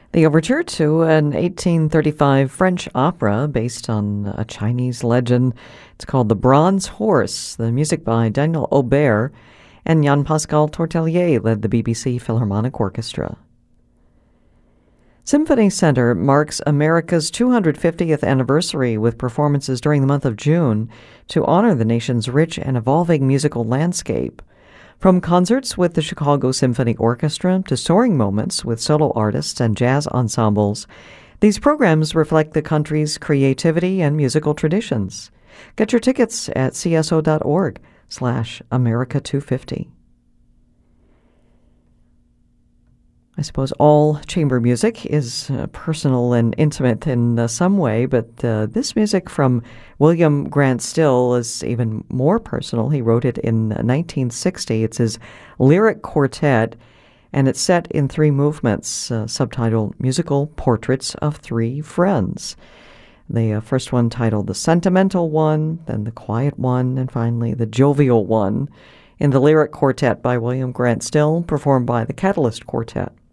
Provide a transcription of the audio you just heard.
The overture to an 1835 French opera based on a Chinese legend. It's called The Bronze Horse. The music by Daniel Aubert and Jean-Pascal Tortelier led the BBC Philharmonic Orchestra. Symphony Center marks America's 250th anniversary with performances during the month of June to honor the nation's rich and evolving musical landscape. From concerts with the Chicago Symphony Orchestra to soaring moments with solo artists and jazz ensembles, these programs reflect the country's creativity and musical traditions. Get your tickets at cso.org/America250. I suppose all chamber music is personal and intimate in some way, but this music from William Grant Still is even more personal. He wrote it in 1960. It's his lyric quartet, and it's set in 3 movements, subtitled Musical Portraits of Three Friends. The first one titled The Sentimental One, then The Quiet One, and finally The Jovial One, in the lyric quartet by William Grant Still, performed by the Catalyst Quartet.